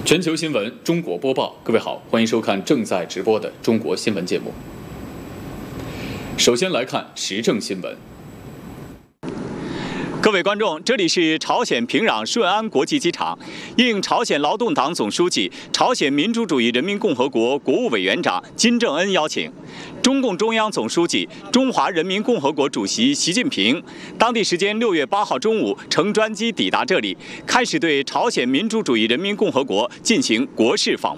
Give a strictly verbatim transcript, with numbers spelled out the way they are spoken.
全球新闻，中国播报。各位好，欢迎收看正在直播的中国新闻节目。首先来看时政新闻。各位观众，这里是朝鲜平壤顺安国际机场。应朝鲜劳动党总书记、朝鲜民主主义人民共和国国务委员长金正恩邀请，中共中央总书记、中华人民共和国主席习近平当地时间六月八号中午乘专机抵达这里，开始对朝鲜民主主义人民共和国进行国事访问。